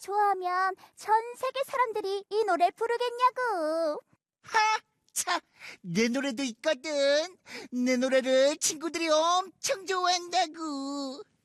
좋아하면 전 세계 사람들이 이 노래 부르겠냐고. 차, 내 노래도 있거든. 내 노래를 친구들이 엄청 좋아한다고.